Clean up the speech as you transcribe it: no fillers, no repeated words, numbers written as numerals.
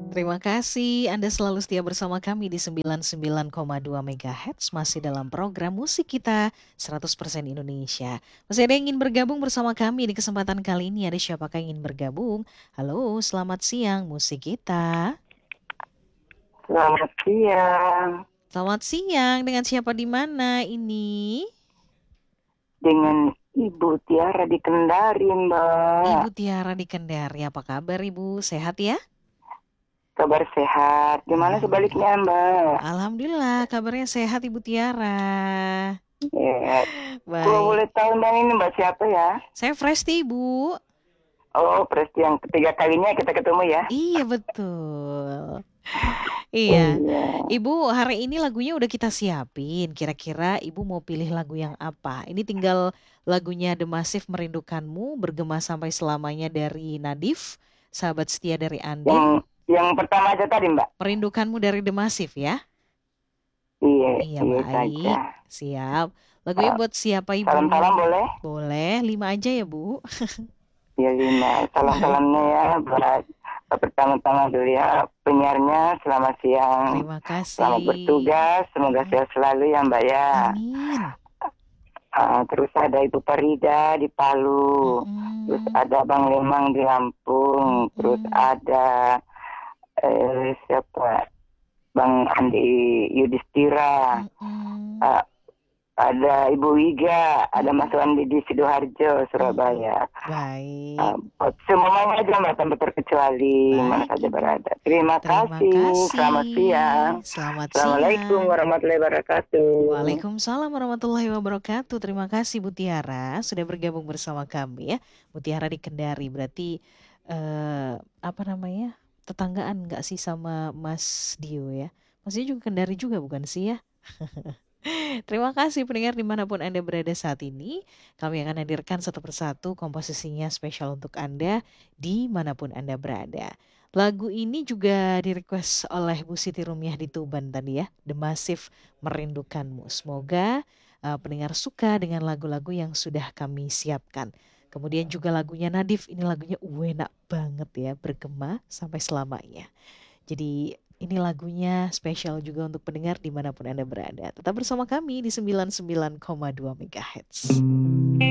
Terima kasih Anda selalu setia bersama kami di 99,2 MHz masih dalam program musik kita 100% Indonesia. Masih ada yang ingin bergabung bersama kami di kesempatan kali ini. Ada siapakah yang ingin bergabung? Halo, selamat siang musik kita. Selamat siang Selamat siang, dengan siapa di mana ini? dengan Ibu Tiara di Kendari, Mbak. Ibu Tiara di Kendari. Apa kabar Ibu? Sehat ya? Kabar sehat. Gimana Alhamdulillah. sebaliknya, Mbak? Alhamdulillah, kabarnya sehat Ibu Tiara. Ya, kalau Baik. boleh tahu Mbak ini Mbak siapa ya? Saya Presti Ibu. Oh, Presti yang ketiga kalinya kita ketemu ya. Iya betul. Iya. Iya. Ibu, hari ini lagunya udah kita siapin. Kira-kira Ibu mau pilih lagu yang apa? Ini tinggal lagunya The Massive Merindukanmu, Bergema Sampai Selamanya dari Nadif, Sahabat Setia dari Yang Andin, yang pertama aja tadi, Mbak. Merindukanmu dari The Massive ya. Iya, Iya iya saja. baik, siap. Lagunya Uh, buat siapa Ibu? Salam-salam boleh? Boleh, 5 aja ya Bu. Ya, 5. Baik, Salam-salamnya ya buat pertama-tama dulu ya penyiarnya. Selamat siang. terima Selamat kasih. bertugas. Semoga Mm-mm. sehat selalu ya, Mbak ya. Amin. Terus ada Ibu Farida di Palu, terus Mm-mm. ada Bang Lemang di Lampung, terus Mm-mm. ada siapa Bang Andi Yudhistira, Mm-mm. uh, ada Ibu Wiga, ada Mas Mm-mm. Wandi di Sidoarjo, Mm-mm. Surabaya. Baik, Semuanya aja Mbak tanpa terkecuali mana baik saja Ibu. berada. Terima Terima kasih, kasih. selamat siang. Selamat Assalamualaikum siang. warahmatullahi wabarakatuh. Waalaikumsalam warahmatullahi wabarakatuh. Terima kasih Bu Tiara sudah bergabung bersama kami ya. Bu Tiara di Kendari berarti apa namanya? Tetanggaan nggak sih sama Mas Dio ya? Mas Dio juga Kendari juga bukan sih ya? Terima kasih pendengar dimanapun Anda berada saat ini. Kami akan hadirkan satu persatu komposisinya spesial untuk Anda dimanapun Anda berada. Lagu ini juga direquest oleh Bu Siti Rumiah di Tuban tadi ya. The Massive Merindukanmu. Semoga pendengar suka dengan lagu-lagu yang sudah kami siapkan. Kemudian juga lagunya Nadif, ini lagunya enak banget ya, bergema sampai selamanya. Jadi ini lagunya spesial juga untuk pendengar dimanapun Anda berada. Tetap bersama kami di 99,2 MHz.